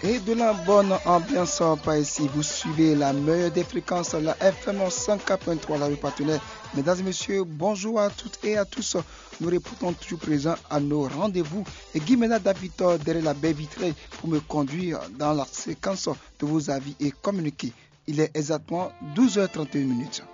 Et de la bonne ambiance par ici. Vous suivez la meilleure des fréquences, la FM 104.3, la rue partenaire. Mesdames et messieurs, bonjour à toutes et à tous. Nous répondons toujours présents à nos rendez-vous. Et Guy Ménard David derrière la baie vitrée pour me conduire dans la séquence de vos avis et communiquer. Il est exactement 12h31.